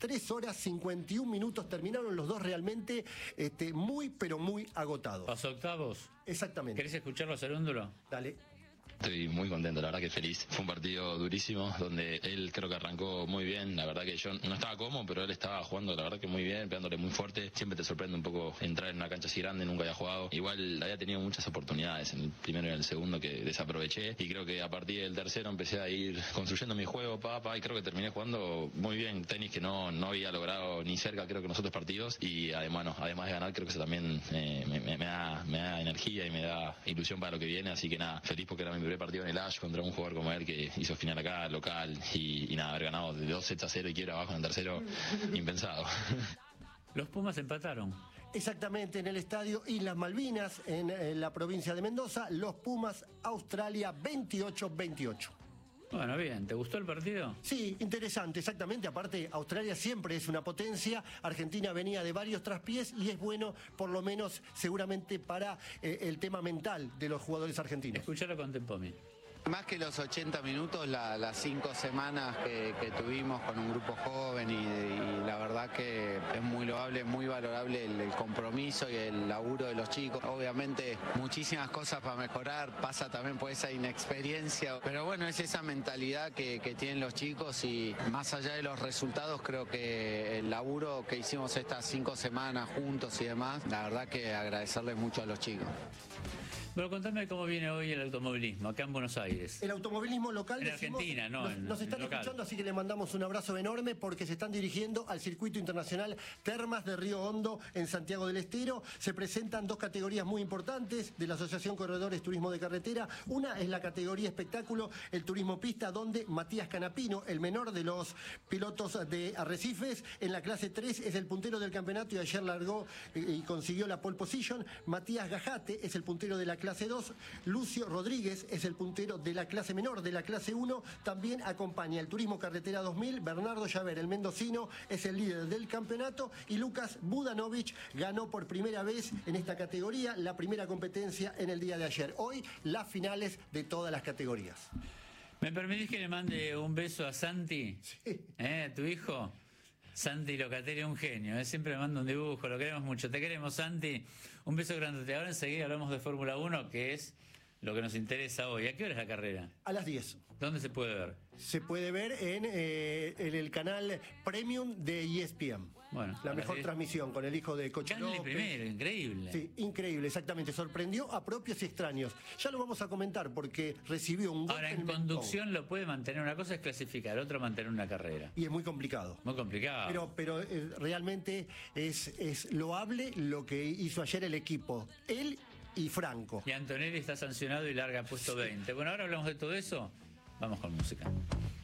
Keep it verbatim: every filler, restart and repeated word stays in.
tres horas cincuenta y un minutos. Terminaron los dos realmente este, muy, pero muy agotados. ¿Los octavos? Exactamente. ¿Querés escucharlo a Cerúndulo? Dale. Estoy muy contento, la verdad que feliz. Fue un partido durísimo, donde él creo que arrancó muy bien. La verdad que yo no estaba cómodo, pero él estaba jugando, la verdad que muy bien, pegándole muy fuerte. Siempre te sorprende un poco entrar en una cancha así grande, nunca había jugado. Igual había tenido muchas oportunidades en el primero y en el segundo que desaproveché. Y creo que a partir del tercero empecé a ir construyendo mi juego, pa, pa, y creo que terminé jugando muy bien. Tenis que no, no había logrado ni cerca, creo que en los otros partidos. Y además, no, además de ganar, creo que eso también eh, me, me, me, da, me da energía y me da ilusión para lo que viene. Así que nada, feliz porque era mi primer partido en el Ash contra un jugador como él que hizo final acá, local, y, y nada, haber ganado de dos sets a cero y quiebra abajo en el tercero, impensado. Los Pumas empataron. Exactamente, en el estadio Islas Malvinas, en, en la provincia de Mendoza, los Pumas, Australia, veintiocho veintiocho. Bueno, bien, ¿te gustó el partido? Sí, interesante, exactamente. Aparte, Australia siempre es una potencia. Argentina venía de varios traspiés y es bueno, por lo menos, seguramente para eh, el tema mental de los jugadores argentinos. Escuchalo con Tempomi. Más que los ochenta minutos, la, las cinco semanas que, que tuvimos con un grupo joven y, y la verdad que es muy loable, muy valorable el, el compromiso y el laburo de los chicos. Obviamente muchísimas cosas para mejorar, pasa también por esa inexperiencia, pero bueno, es esa mentalidad que, que tienen los chicos y más allá de los resultados, creo que el laburo que hicimos estas cinco semanas juntos y demás, la verdad que agradecerles mucho a los chicos. Bueno, contame cómo viene hoy el automovilismo acá en Buenos Aires. El automovilismo local, en decimos, Argentina, no, nos, en, nos están en local. escuchando, así que le mandamos un abrazo enorme porque se están dirigiendo al circuito internacional Termas de Río Hondo en Santiago del Estero. Se presentan dos categorías muy importantes de la Asociación Corredores Turismo de Carretera. Una es la categoría espectáculo, el turismo pista, donde Matías Canapino, el menor de los pilotos de Arrecifes, en la clase tres es el puntero del campeonato y ayer largó y consiguió la pole position. Matías Gajate es el puntero de la clase dos. Lucio Rodríguez es el puntero de la clase menor, de la clase uno. También acompaña el Turismo Carretera dos mil. Bernardo Llaver, el mendocino, es el líder del campeonato. Y Lucas Budanovich ganó por primera vez en esta categoría la primera competencia en el día de ayer. Hoy, las finales de todas las categorías. ¿Me permitís que le mande un beso a Santi? Sí. ¿Eh? ¿Tu hijo? Santi Locatelli, un genio, ¿eh? Siempre me manda un dibujo, lo queremos mucho. Te queremos, Santi. Un beso grande. Ahora enseguida hablamos de Fórmula uno, que es lo que nos interesa hoy. ¿A qué hora es la carrera? A las diez. ¿Dónde se puede ver? Se puede ver en, eh, en el canal Premium de E S P N. Bueno, la mejor transmisión con el hijo de Coche Canle López. primero, increíble. Sí, increíble, exactamente. Sorprendió a propios y extraños. Ya lo vamos a comentar porque recibió un gol. Ahora, en, en conducción lo puede mantener. Una cosa es clasificar, otra mantener una carrera. Y es muy complicado. Muy complicado. Pero, pero eh, realmente es, es loable lo que hizo ayer el equipo. Él y Franco. Y Antonelli está sancionado y larga puesto veinte. Bueno, ahora hablamos de todo eso. Vamos con música.